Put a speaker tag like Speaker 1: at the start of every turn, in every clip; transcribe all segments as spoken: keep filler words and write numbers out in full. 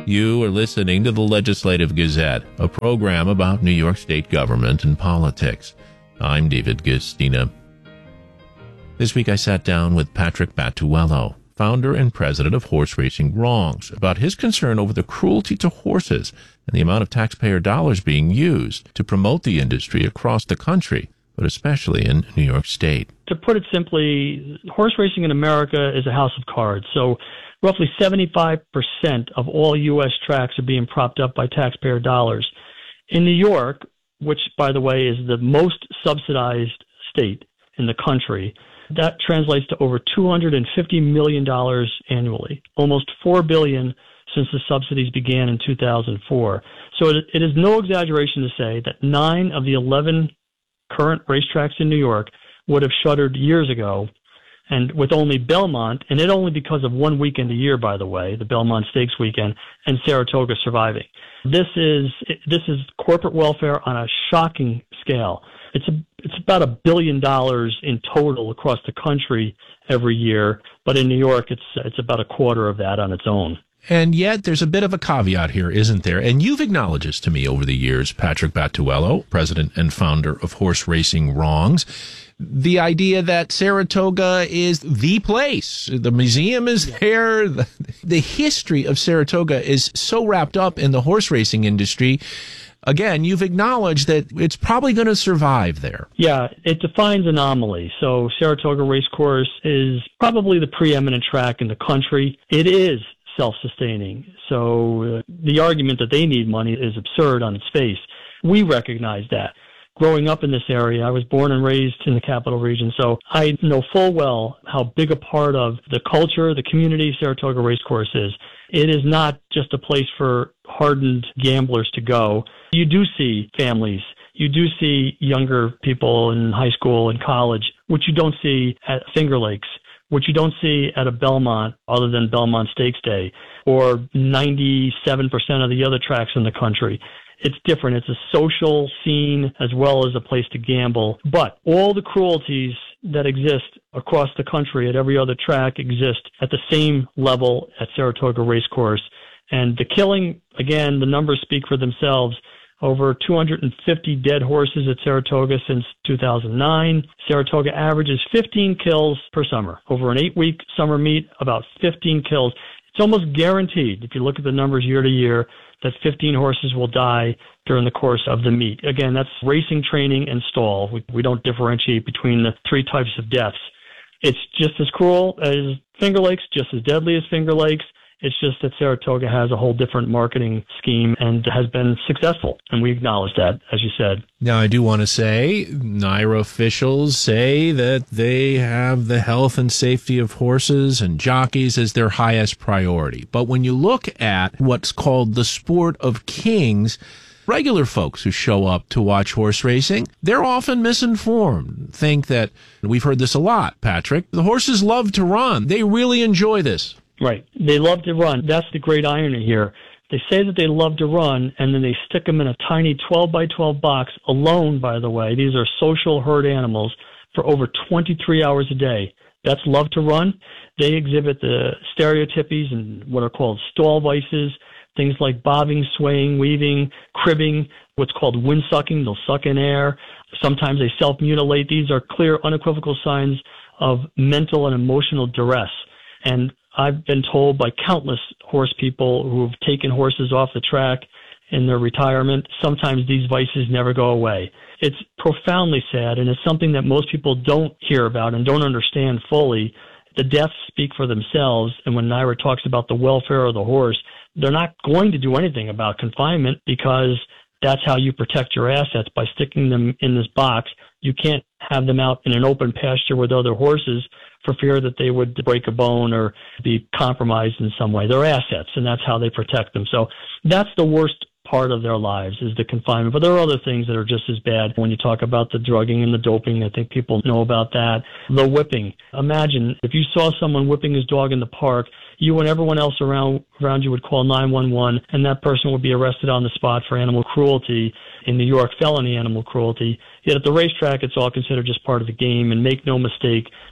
Speaker 1: You are listening to the Legislative Gazette, a program about New York State government and politics. I'm David Guistina. This week I sat down with Patrick Battuello, founder and president of Horse Racing Wrongs, about his concern over the cruelty to horses and the amount of taxpayer dollars being used to promote the industry across the country, but especially in New York State.
Speaker 2: To put it simply, horse racing in America is a house of cards. So roughly seventy-five percent of all U S tracks are being propped up by taxpayer dollars. In New York, which, by the way, is the most subsidized state in the country, that translates to over two hundred fifty million dollars annually, almost four billion dollars since the subsidies began in two thousand four. So it, it is no exaggeration to say that nine of the eleven current racetracks in New York would have shuttered years ago, and with only Belmont, and it only because of one weekend a year, by the way, the Belmont Stakes weekend, and Saratoga surviving. This is this is corporate welfare on a shocking scale. It's a, it's about a billion dollars in total across the country every year, but in New York, it's it's about a quarter of that on its own.
Speaker 1: And yet there's a bit of a caveat here, isn't there? And you've acknowledged this to me over the years, Patrick Battuello, president and founder of Horse Racing Wrongs. The idea that Saratoga is the place. The museum is there. The, the history of Saratoga is so wrapped up in the horse racing industry. Again, you've acknowledged that it's probably going to survive there.
Speaker 2: Yeah, it defines anomaly. So Saratoga Racecourse is probably the preeminent track in the country. It is self-sustaining. So uh, the argument that they need money is absurd on its face. We recognize that. Growing up in this area, I was born and raised in the Capital Region, so I know full well how big a part of the culture, the community Saratoga Racecourse is. It is not just a place for hardened gamblers to go. You do see families. You do see younger people in high school and college, which you don't see at Finger Lakes, which you don't see at a Belmont other than Belmont Stakes Day, or ninety-seven percent of the other tracks in the country. It's different. It's a social scene as well as a place to gamble. But all the cruelties that exist across the country at every other track exist at the same level at Saratoga Racecourse. And the killing, again, the numbers speak for themselves. Over two hundred fifty dead horses at Saratoga since two thousand nine. Saratoga averages fifteen kills per summer. Over an eight-week summer meet, about fifteen kills. It's almost guaranteed, if you look at the numbers year to year, that fifteen horses will die during the course of the meet. Again, that's racing, training, and stall. We, we don't differentiate between the three types of deaths. It's just as cruel as Finger Lakes, just as deadly as Finger Lakes. It's just that Saratoga has a whole different marketing scheme and has been successful, and we acknowledge that, as you said.
Speaker 1: Now, I do want to say, N Y R A officials say that they have the health and safety of horses and jockeys as their highest priority. But when you look at what's called the sport of kings, regular folks who show up to watch horse racing, they're often misinformed, think that, we've heard this a lot, Patrick, the horses love to run. They really enjoy this.
Speaker 2: Right. They love to run. That's the great irony here. They say that they love to run, and then they stick them in a tiny twelve by twelve box, alone, by the way. These are social herd animals, for over twenty-three hours a day. That's love to run. They exhibit the stereotypies and what are called stall vices, things like bobbing, swaying, weaving, cribbing, what's called windsucking. They'll suck in air. Sometimes they self-mutilate. These are clear, unequivocal signs of mental and emotional duress. And I've been told by countless horse people who have taken horses off the track in their retirement, sometimes these vices never go away. It's profoundly sad, and it's something that most people don't hear about and don't understand fully. The deaths speak for themselves, and when N Y R A talks about the welfare of the horse, they're not going to do anything about confinement because that's how you protect your assets, by sticking them in this box. You can't have them out in an open pasture with other horses for fear that they would break a bone or be compromised in some way. They're assets, and that's how they protect them. So that's the worst part of their lives, is the confinement. But there are other things that are just as bad. When you talk about the drugging and the doping, I think people know about that. The whipping. Imagine if you saw someone whipping his dog in the park, you and everyone else around around you would call nine one one, and that person would be arrested on the spot for animal cruelty. In New York, felony animal cruelty. Yet at the racetrack, it's all considered just part of the game. And make no mistake,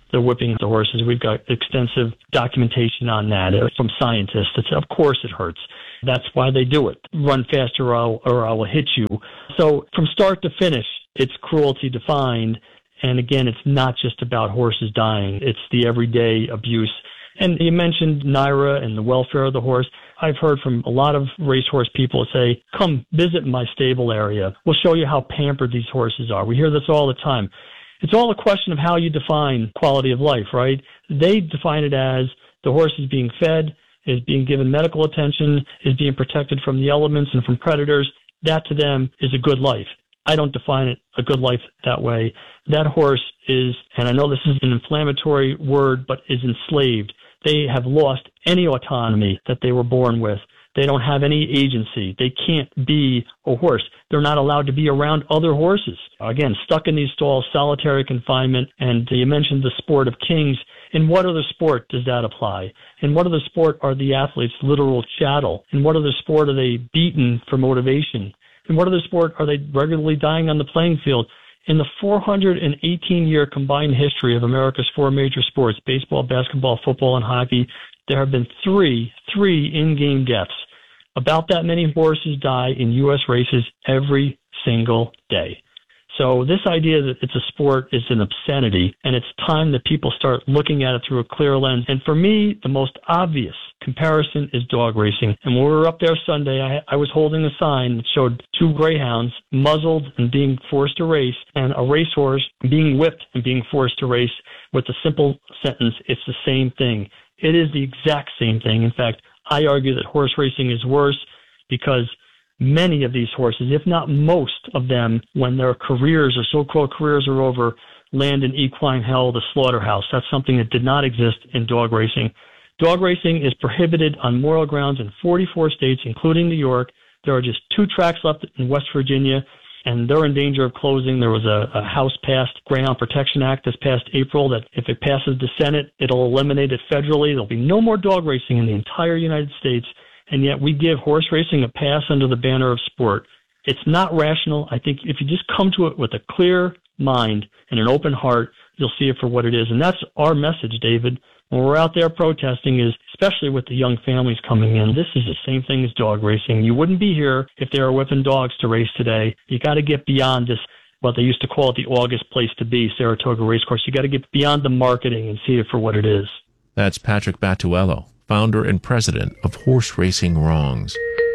Speaker 2: they're whipping the horses. We've got extensive documentation on that from scientists. It's, of course it hurts. That's why they do it. Run faster or I'll, or I will hit you. So from start to finish, it's cruelty defined. And again, it's not just about horses dying. It's the everyday abuse. And you mentioned Naira and the welfare of the horse. I've heard from a lot of racehorse people say, come visit my stable area. We'll show you how pampered these horses are. We hear this all the time. It's all a question of how you define quality of life, right? They define it as the horse is being fed, is being given medical attention, is being protected from the elements and from predators. That to them is a good life. I don't define it a good life that way. That horse is, and I know this is an inflammatory word, but is enslaved. They have lost any autonomy that they were born with. They don't have any agency. They can't be a horse. They're not allowed to be around other horses. Again, stuck in these stalls, solitary confinement, and you mentioned the sport of kings. In what other sport does that apply? In what other sport are the athletes literal chattel? In what other sport are they beaten for motivation? In what other sport are they regularly dying on the playing field? In the four hundred eighteen year combined history of America's four major sports, baseball, basketball, football, and hockey, there have been three, three in-game deaths. About that many horses die in U S races every single day. So this idea that it's a sport is an obscenity, and it's time that people start looking at it through a clear lens. And for me, the most obvious comparison is dog racing. And when we were up there Sunday, I, I was holding a sign that showed two greyhounds muzzled and being forced to race, and a racehorse being whipped and being forced to race with the simple sentence, it's the same thing. It is the exact same thing. In fact, I argue that horse racing is worse because many of these horses, if not most of them, when their careers or so-called careers are over, land in equine hell, the slaughterhouse. That's something that did not exist in dog racing. Dog racing is prohibited on moral grounds in forty-four states, including New York. There are just two tracks left in West Virginia, and they're in danger of closing. There was a, a House-passed Greyhound Protection Act this past April that if it passes the Senate, it'll eliminate it federally. There'll be no more dog racing in the entire United States. And yet we give horse racing a pass under the banner of sport. It's not rational. I think if you just come to it with a clear mind and an open heart, you'll see it for what it is. And that's our message, David. When we're out there protesting is, especially with the young families coming in, this is the same thing as dog racing. You wouldn't be here if they were whipping dogs to race today. You got to get beyond this, what they used to call it the August place to be, Saratoga Racecourse. You got to get beyond the marketing and see it for what it is.
Speaker 1: That's Patrick Battuello, founder and president of Horse Racing Wrongs.